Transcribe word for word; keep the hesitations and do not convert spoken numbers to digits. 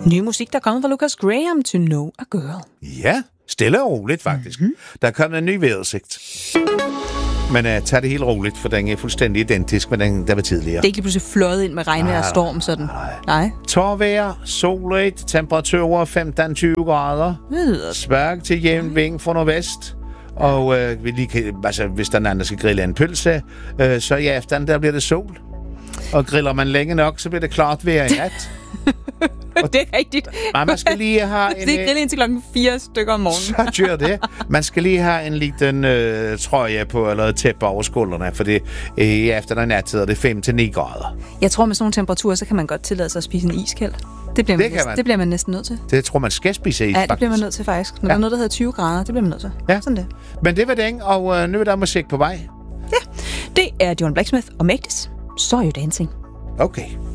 Ny musik, der er kommet fra Lucas Graham, To Know a Girl. Ja, stille og roligt faktisk. Mm-hmm. Der er kommet en ny vejrudsigt. Men uh, tag det helt roligt, for den er fuldstændig identisk med den, der var tidligere. Det er ikke lige pludselig fløjet ind med regnvejr og storm sådan. Nej. Nej. Tårvejr, solrigt, temperaturer femten til tyve grader. Svag til jævn vind fra nordvest. Og øh, vi lige kan, altså, hvis der er anden, der skal grille en pølse, øh, så i aften, der bliver det sol. Og griller man længe nok, så bliver det klart vejr i nat. Og det er rigtigt. Og man skal lige have en... Det er grille indtil klokken fire stykker om morgenen. Så gør det. Man skal lige have en liten øh, trøje på, eller et tæppe over skuldrene, for det, øh, i aften og nat, så er det fem til ni grader. Jeg tror, med sådan nogle temperaturer, så kan man godt tillade sig at spise en iskæld. Det bliver, man det, næsten, man. det bliver man næsten nødt til. Det tror man skal spise is, ja, det bliver man nødt til faktisk. Når ja. der er noget, der hedder tyve grader, det bliver man nødt til. Ja. Sådan det. Men det var den, og øh, nu er der musik på vej. Ja, det er John Blacksmith og Magdis. So You're Dancing. Okay.